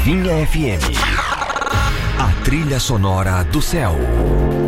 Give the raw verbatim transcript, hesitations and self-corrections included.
Vinha F M. A trilha sonora do céu.